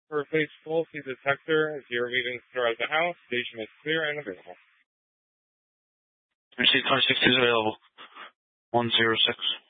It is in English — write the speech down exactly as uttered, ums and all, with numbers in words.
For a face falsity detector, if you're reading throughout the house, station is clear and available. Receipt five sixty is available. one zero six.